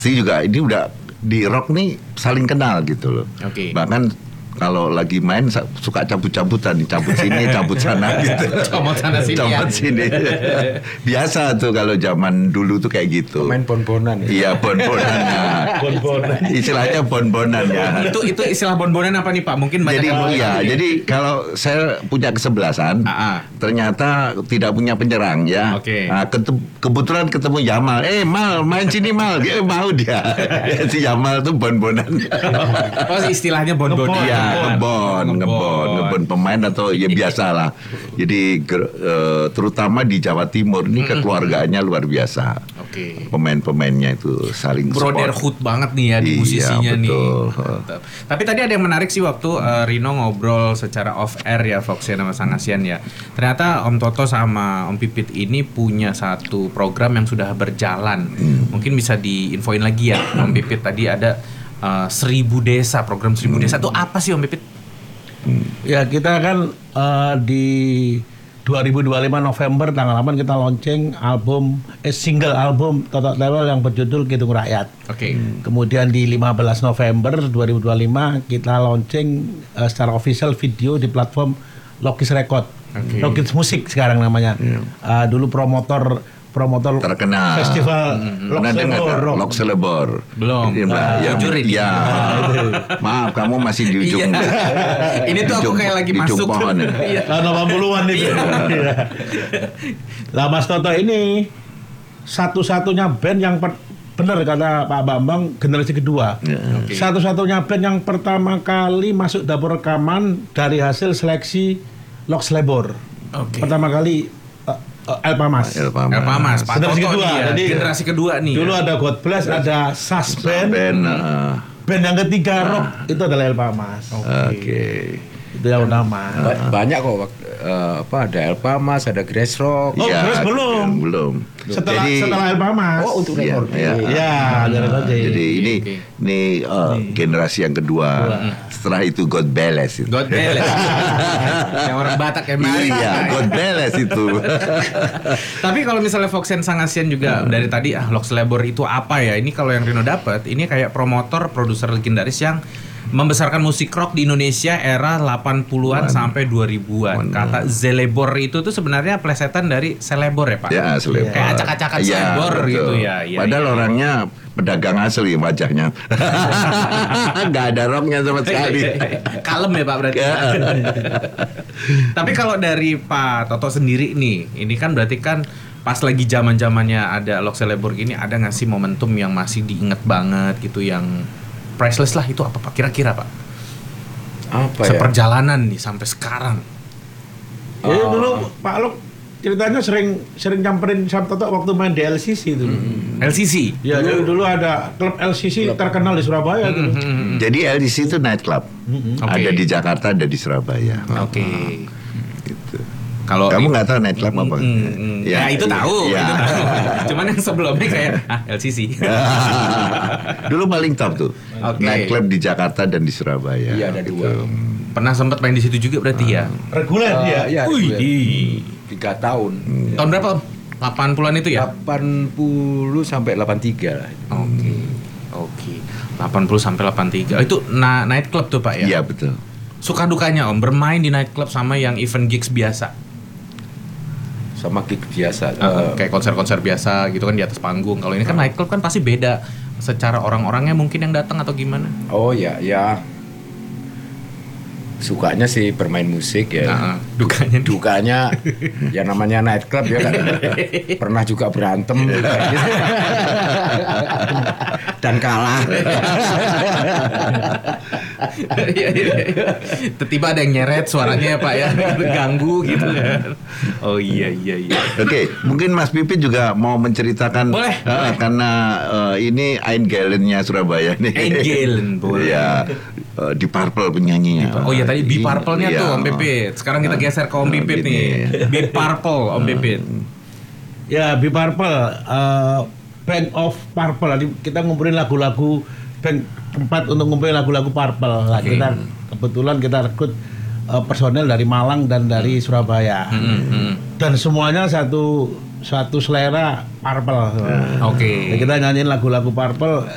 sih juga ini udah di rock nih saling kenal gitu loh. Oke. Bahkan kalau lagi main suka cabut-cabutan, cabut sini, cabut sana gitu. Comot sana sini. Comot sini. Biasa tuh kalau zaman dulu tuh kayak gitu. Main bon-bonan. Iya, bon-bonan. Bon-bonan. Istilahnya bon-bonan ya. Itu istilah bon-bonan apa nih Pak? Mungkin banyak Jadi yang belum iya, tahu. jadi kalau saya punya kesebelasan, ternyata tidak punya penyerang ya. Oke. Nah, kebetulan ketemu Yamal, Mal main sini Mal, dia mau dia. Si Yamal tuh bon-bonan. Oh, istilahnya bon-bon. Iya, ngebon pemain atau ya biasa lah. Jadi terutama di Jawa Timur ini kekeluargaannya luar biasa. Oke. Pemain-pemainnya itu saling support. Brotherhood banget nih ya di Iya, musisinya nih. betul. Mantap. Tapi tadi ada yang menarik sih waktu Rino ngobrol secara off air ya Foxy sama Sang Asian ya. Ternyata Om Toto sama Om Pipit ini punya satu program yang sudah berjalan. Mungkin bisa diinfoin lagi ya Om Pipit, tadi ada 1000 desa, program 1000 desa itu apa sih Om Pipit? Ya kita kan di 2025 November tanggal 8 kita launching single album Toto Tewel yang berjudul Kidung Rakyat. Oke. Kemudian di 15 November 2025 kita launching secara official video di platform Logis Record. Logis Musik sekarang namanya. Dulu promotor terkenal festival Lok Selebor. Belum. Jujur ini. Ya. Maaf, kamu masih di ujung. Ini tuh aku kayak lagi di ujung masuk. pohon ya. Iya. Tahun 80-an itu. Lah Mas Toto ini satu-satunya band yang benar kata Pak Bambang generasi kedua. Oke. Satu-satunya band yang pertama kali masuk dapur rekaman dari hasil seleksi Lok Selebor. Oke. Pertama kali Elpamas. Elpamas, Pak Generasi Toto kedua. nih ya, Jadi generasi kedua nih. Dulu ya. ada God Bless, ada Suspend. Band yang ketiga rock itu adalah Elpamas. Oke. Itu yang utama. Banyak kok ada Elpamas, ada Grass Rock. Oh, Ya, terus belum. Belum. Setelah Elpamas. Oh, untuk Iya, rekor. iya. Ya, Jadi ini generasi yang kedua. Setelah itu God Bless itu. God Bless. Yang orang Batak yang mari. Iya, God Bless itu. Tapi kalau misalnya Foxen Sang Asian juga dari tadi Lok Selebor itu apa ya? Ini kalau yang Rino dapat, ini kayak promotor, produser legendaris yang membesarkan musik rock di Indonesia era 80-an sampai 2000-an. Kata Zelebor itu tuh sebenarnya plesetan dari Selebor ya Pak? Ya, Selebor. Kayak acak-acakan Iya, Selebor betul. gitu ya. Padahal orangnya pedagang asli wajahnya. Nggak ada rocknya sama sekali. Kalem ya Pak berarti. Tapi kalau dari Pak Toto sendiri nih, ini kan berarti kan pas lagi zaman-zamannya ada Lok Selebor gini, ada nggak sih momentum yang masih diinget banget gitu, yang priceless lah, itu apa Pak? Kira-kira Pak? Apa ya? Seperjalanan nih sampai sekarang. Jadi dulu Pak Lok ceritanya sering nyamperin sama Toto waktu main di LCC dulu. LCC. Ya, dulu ada klub LCC terkenal di Surabaya dulu. Jadi LDC itu night club. Oke. Ada di Jakarta, ada di Surabaya. Oke. Gitu. Kalau Kamu nggak tahu night club apa? Ya, itu tahu, Ya. itu tahu. Cuman yang sebelumnya kayak LCC. Dulu paling top tuh. Oke. Night club di Jakarta dan di Surabaya. Iya, ada dua. Pernah sempat main di situ juga berarti ya? Reguler dia. Iya, Wih, 3 tahun. tahun berapa Om? 80-an itu ya? 80 sampai 83 lah. Oke. 80 sampai 83. Itu night club tuh Pak ya? Iya betul. Suka dukanya Om bermain di night club sama yang event gigs biasa. Sama gig biasa. Kayak konser-konser biasa gitu kan di atas panggung. Kalau ini kan night club kan pasti beda secara orang-orangnya mungkin yang datang atau gimana? Oh ya. Sukanya sih bermain musik ya. Dukanya ya namanya night club ya kan. Pernah juga berantem dan kalah. Tiba-tiba ada yang nyeret suaranya ya Pak ya, ganggu gitu kan. Oh iya. Oke, mungkin Mas Pipit juga mau menceritakan. Boleh. Karena ini Eindgelennya Surabaya nih. Eindgelen, boleh. Ya, di Purple penyanyinya. Oh iya tadi Deep Purple-nya Iya. tuh Om Pipit. Sekarang kita geser ke Om Pipit nih. Deep Purple Om Pipit. Ya, Deep Purple, Band of Purple. Jadi kita ngumpulin lagu-lagu band tempat untuk ngumpulin lagu-lagu Purple. Nah, kita kebetulan kita rekrut personel dari Malang dan dari Surabaya. Dan semuanya satu selera Purple. Oke. Kita nyanyiin lagu-lagu Purple